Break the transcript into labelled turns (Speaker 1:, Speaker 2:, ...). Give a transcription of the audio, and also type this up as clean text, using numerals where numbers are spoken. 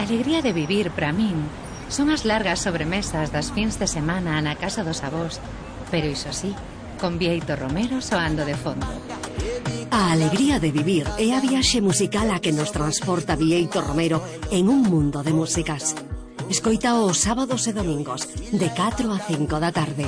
Speaker 1: alegría de vivir, para min, son as largas sobremesas das fins de semana na casa dos avós, pero iso sí, con Bieito Romero soando de fondo.
Speaker 2: A alegría de vivir é a viaxe musical a que nos transporta Bieito Romero en un mundo de músicas. Escoita os sábados e domingos, de 4 a 5 da tarde.